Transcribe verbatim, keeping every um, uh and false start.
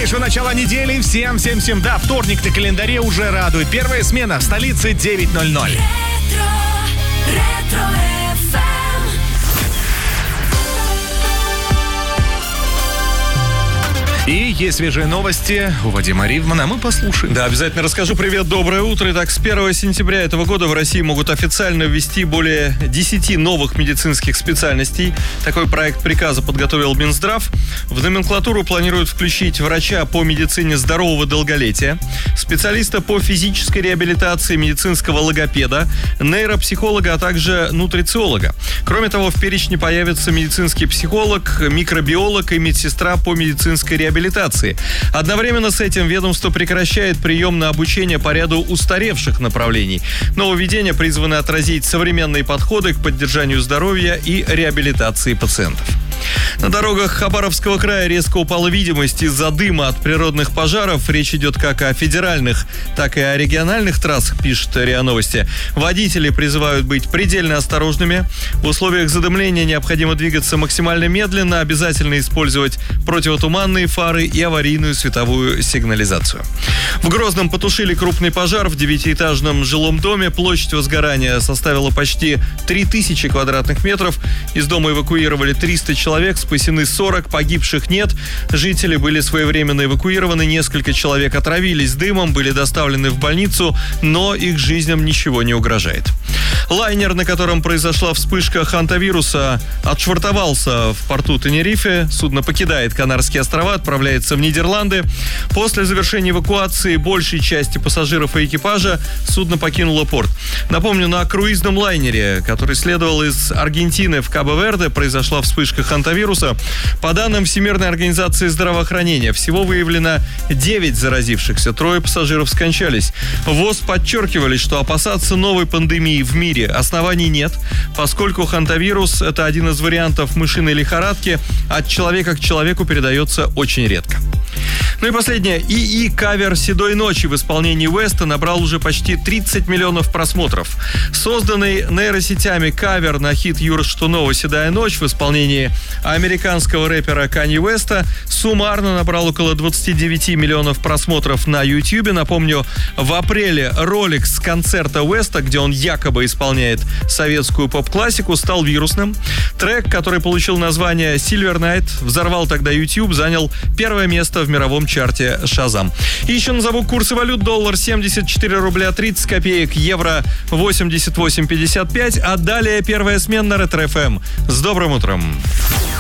Бодрейшего начала недели. Всем, всем, всем, да, вторник на календаре уже радует. Первая смена в столице девять ноль ноль. И есть свежие новости у Вадима Ривмана. Мы послушаем. Да, обязательно расскажу. Привет, доброе утро. Итак, с первого сентября этого года в России могут официально ввести более десяти новых медицинских специальностей. Такой проект приказа подготовил Минздрав. В номенклатуру планируют включить врача по медицине здорового долголетия, специалиста по физической реабилитации, медицинского логопеда, нейропсихолога, а также нутрициолога. Кроме того, в перечне появится медицинский психолог, микробиолог и медсестра по медицинской реабилитации. реабилитации. Одновременно с этим ведомство прекращает прием на обучение по ряду устаревших направлений. Нововведения призваны отразить современные подходы к поддержанию здоровья и реабилитации пациентов. На дорогах Хабаровского края резко упала видимость из-за дыма от природных пожаров. Речь идет как о федеральных, так и о региональных трассах, пишет РИА Новости. Водители призывают быть предельно осторожными. В условиях задымления необходимо двигаться максимально медленно, обязательно использовать противотуманные фары и аварийную световую сигнализацию. В Грозном потушили крупный пожар в девятиэтажном жилом доме. Площадь возгорания составила почти три тысячи квадратных метров. Из дома эвакуировали триста человек, спасены сорок, погибших нет. Жители были своевременно эвакуированы, несколько человек отравились дымом, были доставлены в больницу, но их жизням ничего не угрожает. Лайнер, на котором произошла вспышка хантавируса, отшвартовался в порту Тенерифе. Судно покидает Канарские острова, отправляется в Нидерланды. После завершения эвакуации большей части пассажиров и экипажа судно покинуло порт. Напомню, на круизном лайнере, который следовал из Аргентины в Кабо-Верде, произошла вспышка хантавируса. По данным Всемирной организации здравоохранения, всего выявлено девять заразившихся, трое пассажиров скончались. ВОЗ подчеркивали, что опасаться новой пандемии в мире оснований нет, поскольку хантавирус – это один из вариантов мышиной лихорадки, от человека к человеку передается очень редко. Ну и последнее. ИИ кавер «Седой ночи» в исполнении Уэста набрал уже почти тридцать миллионов просмотров. Созданный нейросетями кавер на хит Юры Шатунова «Седая ночь» в исполнении американского рэпера Канье Уэста суммарно набрал около двадцать девять миллионов просмотров на Ютьюбе. Напомню, в апреле ролик с концерта Уэста, где он якобы исполняет советскую поп-классику, стал вирусным. Трек, который получил название «Silver Night», взорвал тогда YouTube, занял первое место в мировом чарте Шазам. И еще назову курсы валют. Доллар семьдесят четыре рубля тридцать копеек, евро восемьдесят восемь пятьдесят пять, а далее первая смена Ретро-ФМ. С добрым утром!